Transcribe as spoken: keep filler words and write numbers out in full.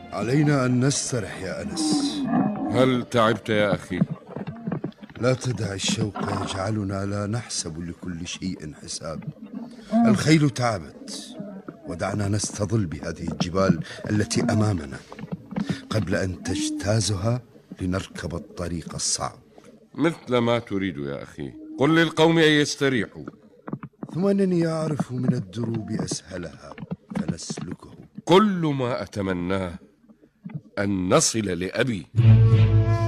علينا أن نسترح يا أنس. هل تعبت يا أخي؟ لا تدع الشوق يجعلنا لا نحسب لكل شيء حساب. الخيل تعبت، ودعنا نستظل بهذه الجبال التي أمامنا قبل أن تجتازها لنركب الطريق الصعب. مثل ما تريد يا أخي، قل للقوم أن يستريحوا. ثم أنني أعرف من الدروب أسهلها فنسلكه. كل ما أتمناه أن نصل لأبي.